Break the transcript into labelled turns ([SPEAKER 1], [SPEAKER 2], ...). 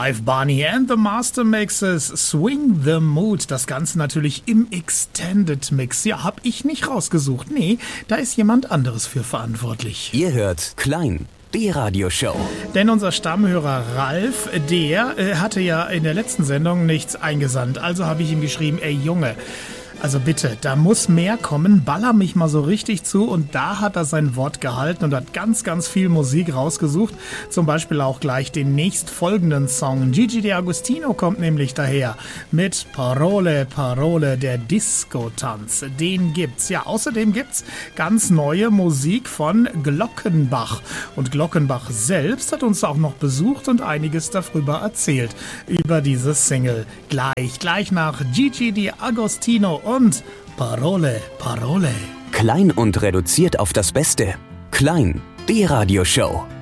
[SPEAKER 1] Jive Bunny and the Master Mixes, Swing the Mood. Das Ganze natürlich im Extended Mix. Ja, hab ich nicht rausgesucht. Nee, da ist jemand anderes für verantwortlich.
[SPEAKER 2] Ihr hört Klein, die Radioshow.
[SPEAKER 1] Denn unser Stammhörer Ralf, der hatte ja in der letzten Sendung nichts eingesandt. Also habe ich ihm geschrieben, ey Junge, also bitte, da muss mehr kommen, baller mich mal so richtig zu, und da hat er sein Wort gehalten und hat ganz, ganz viel Musik rausgesucht, zum Beispiel auch gleich den nächstfolgenden Song. Gigi D'Agostino kommt nämlich daher mit Parole, Parole, der Disco-Tanz, den gibt's. Ja, außerdem gibt's ganz neue Musik von Glockenbach, und Glockenbach selbst hat uns auch noch besucht und einiges darüber erzählt, über diese Single. Gleich nach Gigi D'Agostino und Parole, Parole.
[SPEAKER 2] Klein und reduziert auf das Beste. Klein, die Radioshow.